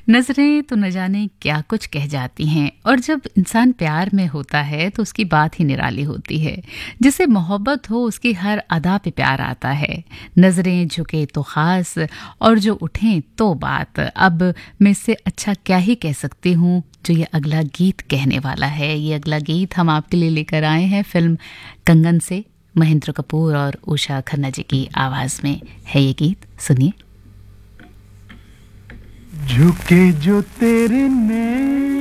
नजरें तो न जाने क्या कुछ कह जाती हैं, और जब इंसान प्यार में होता है तो उसकी बात ही निराली होती है। जिसे मोहब्बत हो उसकी हर अदा पे प्यार आता है। नजरें झुके तो खास, और जो उठें तो बात। अब मैं इससे अच्छा क्या ही कह सकती हूँ जो ये अगला गीत कहने वाला है। ये अगला गीत हम आपके लिए लेकर आए हैं फिल्म कंगन से। महेंद्र कपूर और उषा खन्ना जी की आवाज में है ये गीत, सुनिए। झुके जो तेरे नैन